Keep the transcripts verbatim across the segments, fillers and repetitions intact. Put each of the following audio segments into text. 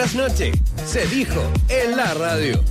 Buenas noches, se dijo en la radio.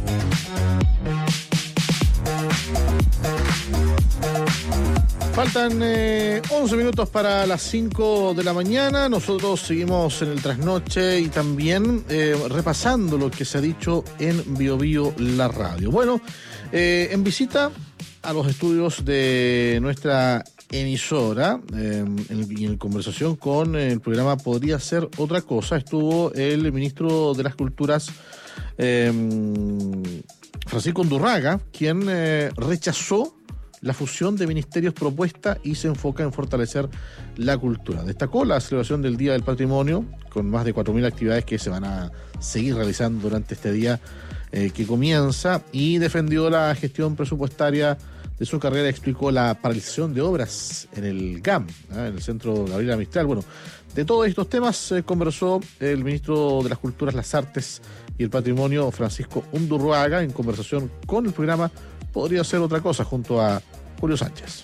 Faltan eh, once minutos para las cinco de la mañana. Nosotros seguimos en el trasnoche y también eh, repasando lo que se ha dicho en Bio Bio la radio. Bueno, eh, en visita a los estudios de nuestra emisora, eh, en, en conversación con el programa Podría Ser Otra Cosa, estuvo el ministro de las Culturas, eh, Francisco Undurraga, quien eh, rechazó la fusión de ministerios propuesta y se enfoca en fortalecer la cultura. Destacó la celebración del Día del Patrimonio, con más de cuatro mil actividades que se van a seguir realizando durante este día eh, que comienza, y defendió la gestión presupuestaria de su carrera. Explicó la paralización de obras en el G A M, ¿eh? en el Centro Gabriela Mistral. Bueno, de todos estos temas eh, conversó el ministro de las Culturas, las Artes y el Patrimonio, Francisco Undurraga, en conversación con el programa Podría Ser Otra Cosa, junto a Julio Sánchez.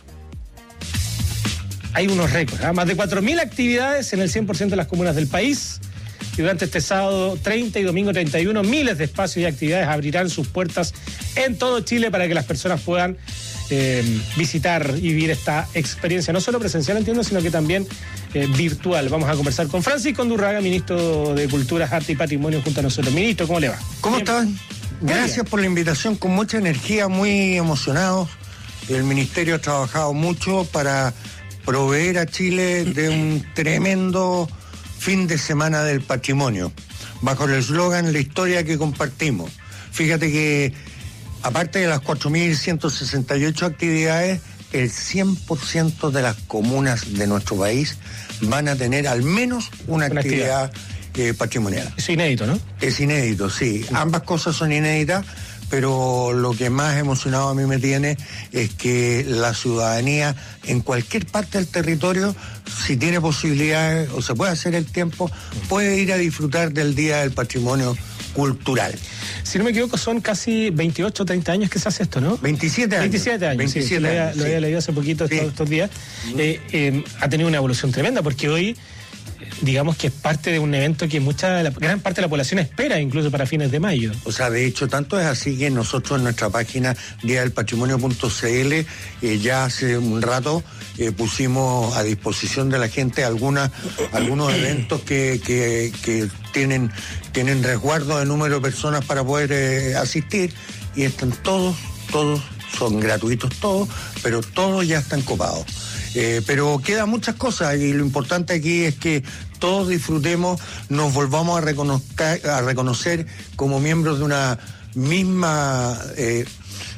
Hay unos récords, ¿eh? Más de cuatro mil actividades en el cien por ciento de las comunas del país. Y durante este sábado treinta y domingo treinta y uno, miles de espacios y actividades abrirán sus puertas en todo Chile para que las personas puedan eh, visitar y vivir esta experiencia, no solo presencial, entiendo, sino que también eh, virtual. Vamos a conversar con Francisco Undurraga, ministro de Culturas, Arte y Patrimonio, junto a nosotros. Ministro, ¿cómo le va? ¿Cómo están? Gracias por la invitación, con mucha energía, muy emocionados. El ministerio ha trabajado mucho para proveer a Chile de un tremendo fin de semana del patrimonio, bajo el eslogan La historia que compartimos. Fíjate que, aparte de las cuatro mil ciento sesenta y ocho actividades, el cien por ciento de las comunas de nuestro país van a tener al menos una, una actividad, actividad. Eh, patrimonial. Es inédito, ¿no? Es inédito, sí. Ambas cosas son inéditas, pero lo que más emocionado a mí me tiene es que la ciudadanía en cualquier parte del territorio, si tiene posibilidades o se puede hacer el tiempo, puede ir a disfrutar del Día del Patrimonio Cultural. Si no me equivoco, son casi veintiocho, treinta años que se hace esto, ¿no? veintisiete años. veintisiete años, veintisiete sí, lo había, años, lo había sí. leído hace poquito, sí. estos, estos días. Eh, eh, ha tenido una evolución tremenda, porque hoy, digamos que es parte de un evento que mucha, la gran parte de la población espera, incluso para fines de mayo. O sea, de hecho, tanto es así que nosotros en nuestra página día del patrimonio punto c l eh, ya hace un rato eh, pusimos a disposición de la gente algunas, algunos eventos que, que, que tienen, tienen resguardo de número de personas para poder eh, asistir, y están todos, todos, son gratuitos todos, pero todos ya están copados. Eh, pero quedan muchas cosas, y lo importante aquí es que todos disfrutemos, nos volvamos a reconocer, a reconocer como miembros de una misma, eh,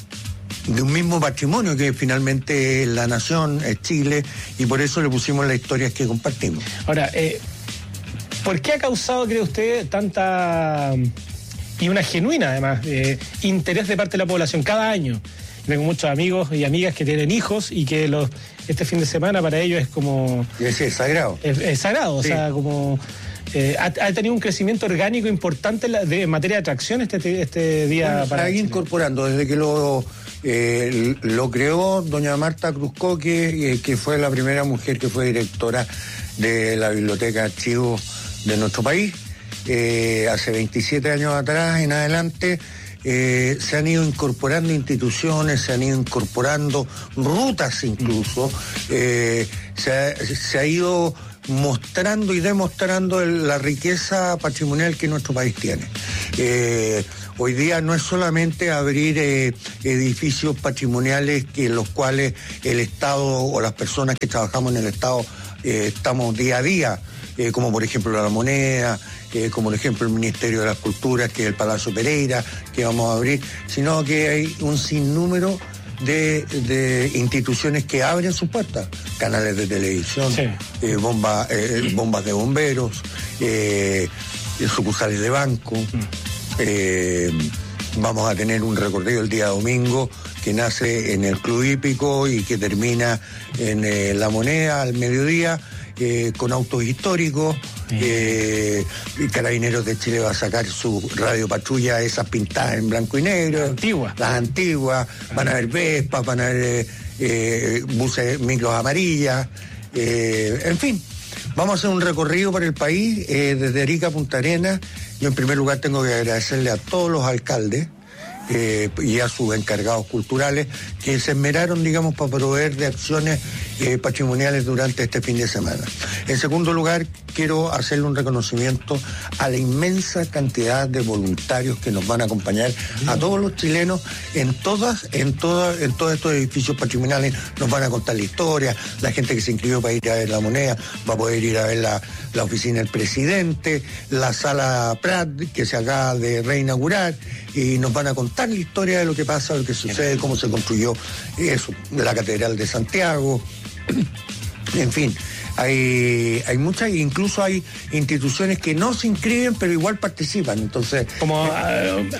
de un mismo patrimonio que finalmente es la nación, es Chile, y por eso le pusimos las historias que compartimos. Ahora, eh, ¿por qué ha causado, cree usted, tanta, y una genuina además, eh, interés de parte de la población cada año? Tengo muchos amigos y amigas que tienen hijos y que los este fin de semana para ellos es como... Es, es sagrado. Es, es sagrado, sí. O sea, como... Eh, ha, ha tenido un crecimiento orgánico importante en, la, de, en materia de atracción este, este día. Bueno, para se ha ido incorporando desde que lo, eh, lo creó doña Marta Cruzcoque, eh, que fue la primera mujer que fue directora de la Biblioteca Archivos de nuestro país. Eh, hace veintisiete años atrás en adelante... Eh, se han ido incorporando instituciones, se han ido incorporando rutas incluso, eh, se, ha, se ha ido mostrando y demostrando el, la riqueza patrimonial que nuestro país tiene. Eh, hoy día no es solamente abrir eh, edificios patrimoniales que en los cuales el Estado o las personas que trabajamos en el Estado eh, estamos día a día, eh, como por ejemplo la Moneda, eh, como por ejemplo el Ministerio de las Culturas, que es el Palacio Pereira, que vamos a abrir, sino que hay un sinnúmero de, de instituciones que abren sus puertas, canales de televisión, sí. eh, bomba, eh, bombas de bomberos, eh, sucursales de banco. Mm. Eh, vamos a tener un recorrido el día domingo que nace en el Club Hípico y que termina en eh, La Moneda al mediodía, eh, con autos históricos. Eh, Carabineros de Chile va a sacar su radio patrulla, esas pintadas en blanco y negro, las antiguas, las antiguas. Van a haber Vespas, van a haber eh, buses, micros amarillas, eh, en fin, Vamos a hacer un recorrido por el país, eh, desde Arica a Punta Arenas. Yo en primer lugar tengo que agradecerle a todos los alcaldes eh, y a sus encargados culturales que se esmeraron, digamos, para proveer de acciones eh, patrimoniales durante este fin de semana. En segundo lugar, quiero hacerle un reconocimiento a la inmensa cantidad de voluntarios que nos van a acompañar, a todos los chilenos, en todas, en todas, en todos estos edificios patrimoniales. Nos van a contar la historia, la gente que se inscribió para ir a ver la moneda va a poder ir a ver la, la oficina del presidente, la sala Prat, que se acaba de reinaugurar, y nos van a contar la historia de lo que pasa, lo que sucede, cómo se construyó eso, la Catedral de Santiago, en fin. Hay, hay muchas, incluso hay instituciones que no se inscriben, pero igual participan. Entonces, como eh,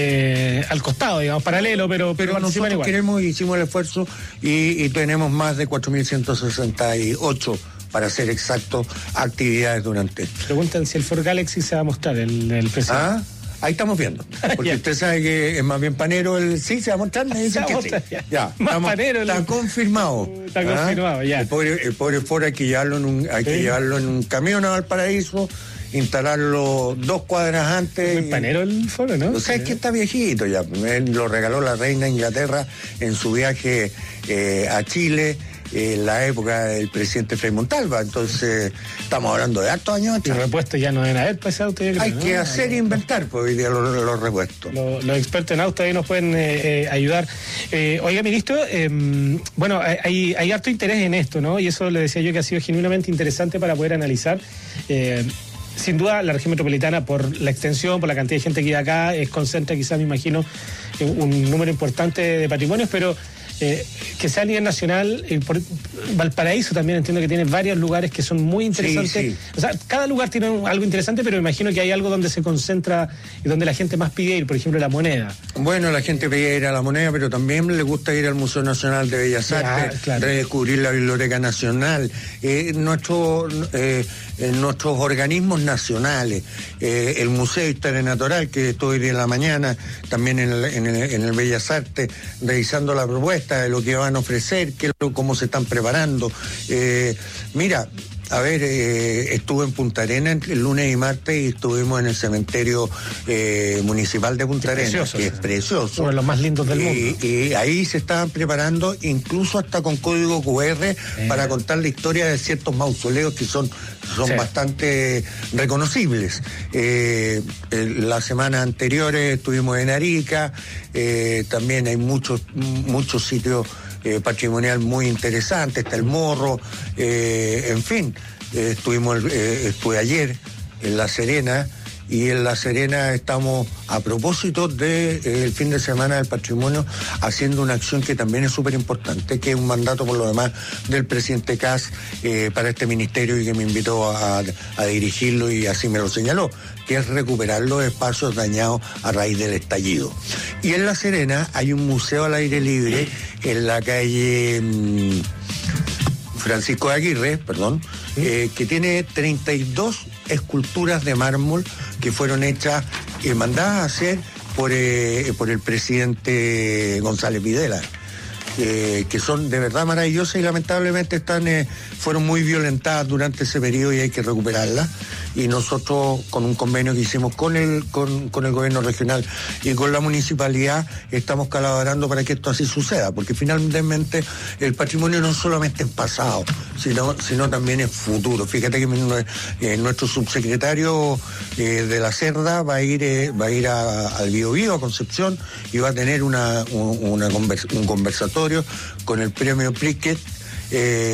eh, al costado, digamos, paralelo, pero, pero, pero nosotros igual. queremos, hicimos el esfuerzo y, y tenemos más de cuatro mil ciento sesenta y ocho, para ser exactos, actividades durante esto. Preguntan si el Ford Galaxy se va a mostrar, el, el presidente. ¿Ah? Ahí estamos viendo, porque usted sabe que es más bien panero el sí, se va a mostrar, me dicen que sí. Ya, ya más estamos, panero el... está confirmado. Está ¿Ah? confirmado, ya. El pobre, el pobre Ford hay que llevarlo en un, hay ¿Sí? que llevarlo en un camión a Valparaíso, instalarlo dos cuadras antes. Muy panero el Ford, ¿no? O sea, es que está viejito ya. Él lo regaló la reina de Inglaterra en su viaje eh, a Chile, en la época del presidente Frei Montalva. Entonces, estamos hablando de hartos años. Y repuestos ya no deben haber pasado, usted creo, Hay ¿no? que hacer e inventar, pues, hoy día los, los repuestos. Los, los expertos en auto ahí nos pueden eh, eh, ayudar. Eh, oiga, ministro, eh, bueno, hay, hay harto interés en esto, ¿no? Y eso le decía yo que ha sido genuinamente interesante para poder analizar. Eh, Sin duda, la región metropolitana, por la extensión, por la cantidad de gente que hay acá, es concentra quizás, me imagino, un número importante de patrimonios, pero eh, que sea a nivel nacional, eh, por, Valparaíso también entiendo que tiene varios lugares que son muy interesantes. Sí, sí. O sea, cada lugar tiene un, algo interesante, pero me imagino que hay algo donde se concentra y donde la gente más pide ir, por ejemplo, la Moneda. Bueno, la gente pide ir a la Moneda, pero también le gusta ir al Museo Nacional de Bellas Artes, ah, claro. redescubrir la Biblioteca Nacional, eh, nuestro, eh, eh, nuestros organismos nacionales, eh, el Museo de Historia Natural, que estoy hoy en la mañana, también en el, en el, en el Bellas Artes, revisando la propuesta de lo que van a ofrecer, qué, cómo se están preparando. Eh, mira, a ver, eh, estuve en Punta Arenas el lunes y martes y estuvimos en el cementerio eh, municipal de Punta Arenas, precioso, que es precioso. Uno de los más lindos del y, mundo. Y ahí se estaban preparando, incluso hasta con código cu erre, eh. para contar la historia de ciertos mausoleos que son, son sí. bastante reconocibles. Eh, la semana anterior estuvimos en Arica, eh, también hay muchos, muchos sitios Eh, patrimonial muy interesante, está el Morro, eh, en fin, eh, estuvimos, eh, estuve ayer en La Serena, y en La Serena estamos, a propósito del de, eh, fin de semana del patrimonio, haciendo una acción que también es súper importante, que es un mandato por lo demás del presidente Kast eh, para este ministerio, y que me invitó a, a dirigirlo, y así me lo señaló, que es recuperar los espacios dañados a raíz del estallido. Y en La Serena hay un museo al aire libre en la calle mmm, Francisco de Aguirre, perdón, eh, que tiene treinta y dos esculturas de mármol que fueron hechas y eh, mandadas a hacer por, eh, por el presidente González Videla. Eh, que son de verdad maravillosas y lamentablemente están eh, fueron muy violentadas durante ese periodo y hay que recuperarlas, y nosotros con un convenio que hicimos con el con, con el gobierno regional y con la municipalidad estamos colaborando para que esto así suceda, porque finalmente el patrimonio no solamente es pasado, sino, sino también es futuro. Fíjate que eh, nuestro subsecretario eh, de la Cerda va a ir eh, va a ir a, al Biobío, a Concepción, y va a tener una, una convers- un conversatorio con el premio Pliquet, eh,